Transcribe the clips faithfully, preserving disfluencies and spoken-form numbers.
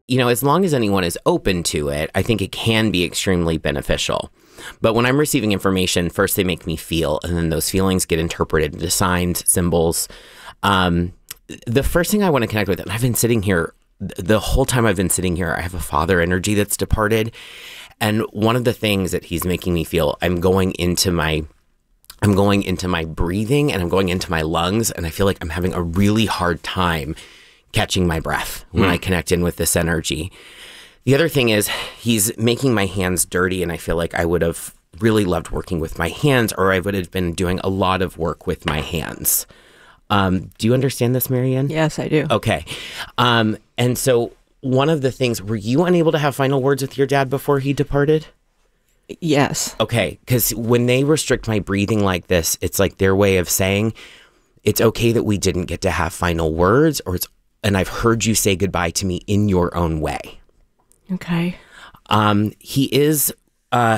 you know, as long as anyone is open to it, I think it can be extremely beneficial. But when I'm receiving information, first they make me feel, and then those feelings get interpreted into signs, symbols. Um, the first thing I want to connect with, and I've been sitting here, the whole time I've been sitting here, I have a father energy that's departed. And one of the things that he's making me feel, I'm going into my, I'm going into my breathing and I'm going into my lungs. And I feel like I'm having a really hard time catching my breath when mm. I connect in with this energy. The other thing is he's making my hands dirty, and I feel like I would have really loved working with my hands, or I would have been doing a lot of work with my hands. Um, do you understand this, Marianne? Yes, I do. Okay. Um, and so one of the things, were you unable to have final words with your dad before he departed? Yes. Okay. Because when they restrict my breathing like this, it's like their way of saying, it's okay that we didn't get to have final words, or it's, and I've heard you say goodbye to me in your own way. Okay. Um, he is, uh,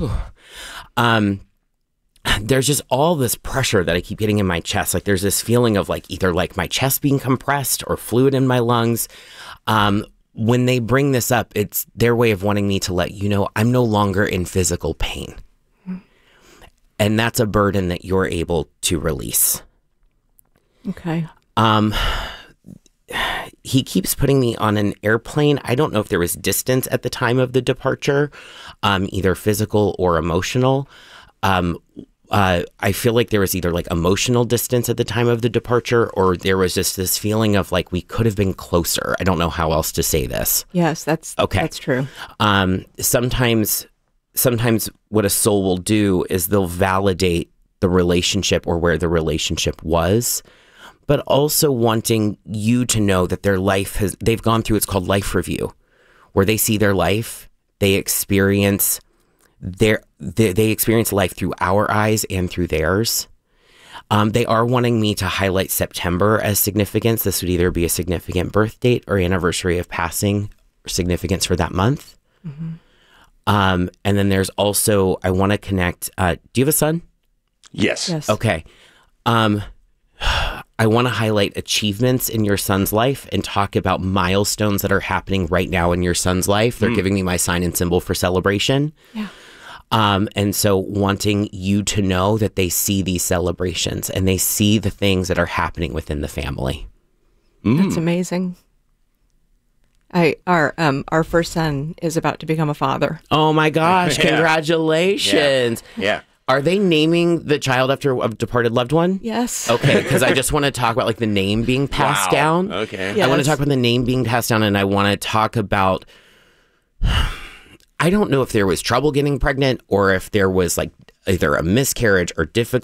um, there's just all this pressure that I keep getting in my chest. Like there's this feeling of like either like my chest being compressed or fluid in my lungs. Um, when they bring this up, it's their way of wanting me to let you know I'm no longer in physical pain. Mm. And that's a burden that you're able to release. Okay. Um, he keeps putting me on an airplane. I don't know if there was distance at the time of the departure, um, either physical or emotional. Um, uh, I feel like there was either like emotional distance at the time of the departure, or there was just this feeling of like we could have been closer. I don't know how else to say this. Yes, that's okay. That's true. Um, sometimes, sometimes what a soul will do is they'll validate the relationship or where the relationship was, but also wanting you to know that their life has, they've gone through, it's called life review, where they see their life, they experience their, they, they experience life through our eyes and through theirs. Um, they are wanting me to highlight September as significance. This would either be a significant birth date or anniversary of passing, or significance for that month. Mm-hmm. Um, and then there's also, I want to connect, uh, do you have a son? Yes. Yes. Okay. Um, I want to highlight achievements in your son's life and talk about milestones that are happening right now in your son's life. They're mm. giving me my sign and symbol for celebration. Yeah. Um, and so wanting you to know that they see these celebrations and they see the things that are happening within the family. Mm. That's amazing. I our um our first son is about to become a father. Oh my gosh, yeah. Congratulations. Yeah. yeah. Are they naming the child after a departed loved one? Yes. Okay, because I just want to talk about like the name being passed wow. down. Okay. Yes. I want to talk about the name being passed down, and I want to talk about, I don't know if there was trouble getting pregnant or if there was like either a miscarriage or difficult